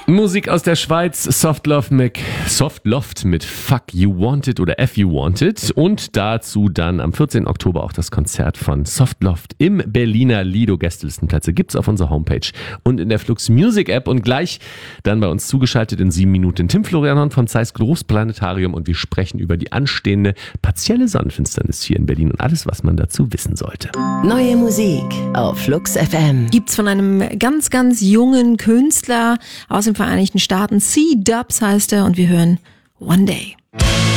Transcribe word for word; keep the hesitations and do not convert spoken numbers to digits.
Musik aus der Schweiz, Softloft mit, Softloft mit Fuck You Wanted oder F You Wanted und dazu dann am vierzehnten Oktober auch das Konzert von Softloft im Berliner Lido. Gästelistenplätze gibt's auf unserer Homepage und in der Flux Music App und gleich dann bei uns zugeschaltet in sieben Minuten Tim Florianon vom Zeiss Großplanetarium und wir sprechen über die anstehende partielle Sonnenfinsternis hier in Berlin und alles, was man dazu wissen sollte. Neue Musik auf Flux F M. Gibt's von einem ganz, ganz jungen Künstler aus den Vereinigten Staaten. C-Dubs heißt er und wir hören One Day.